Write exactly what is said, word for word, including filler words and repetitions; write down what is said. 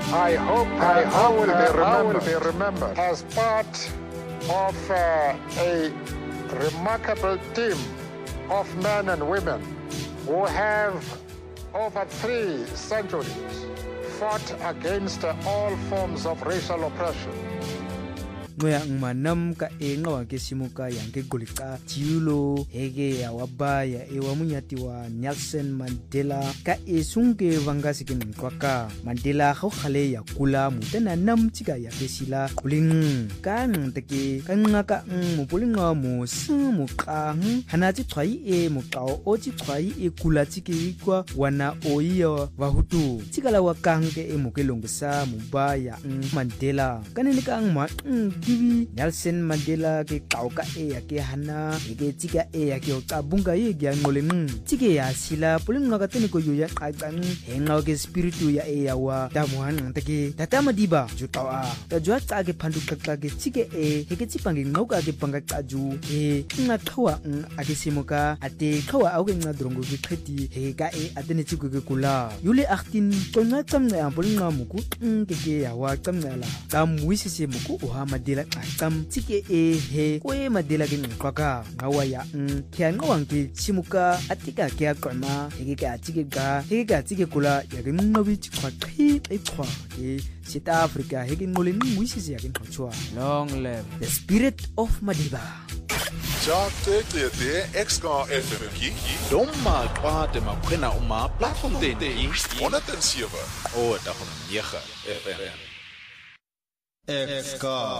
I hope I, I, will, be I will be remembered as part of uh, a remarkable team of men and women who have over three centuries fought against all forms of racial oppression. Ngoya ngmanam ka enga wa ke simuka yang ke golika tiulo hege ya wabaya e wa munyati wa Nelson Mandela ka esunke vanga sikin kwaka Mandela go khale ya kula mutana nam tsika ya besila kuling ka nteke ka ngaka mo polinga mo mo ka hana tsi tshwai e mo kao o tsi tshwai e kula tsike kwa wana oiya wa hutu tsikala wa kange e mo ke longsa mo ba ya Mandela kanene ka ngma Kiwi Nelson Mandela ke kauka e ya ke hana ke tsika e ya ke ocabunga ye ya ngoleng tsike ya sila pulinga ka tene ko ya qaqang henga ke spiritu ya e ya wa tamuhan take tatama diba jutawa ta jwa tsa ke phandu qaqqa ke tsike e ke tsipange ngoka ke panga qaju e nga qhawa a ke simoka ate qhawa a ke nga drongo ke qheti he ka e atene tsiko ke kula yule achtin qonga tsamnga pulinga muku ke ke ya wa tsamngala tamwisi se muku o ha Mandela qam tsike e he ko e Mandela ke nqaka ngawa ya n kya ngawang ke simuka atika ke aqama he ke ka tsike ga he ka tsike kula ya ke nqabi tshwa qhi e tshwa ke South Africa he ke ngole ngwisise ya ke nqachwa long live the spirit of Madiba. Ja te te te Exka F M ki domma kwate makhena uma platform te honderd en sewe o da honderd en nege F M Exka